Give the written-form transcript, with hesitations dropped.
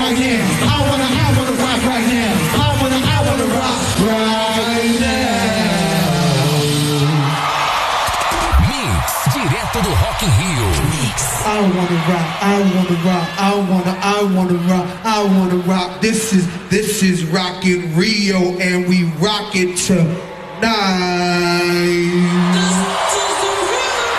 right now. I wanna rock right now. I wanna rock right now. Mix direto do Rock in Rio. I wanna rock. I wanna rock. This is Rock in Rio, and we rock it tonight.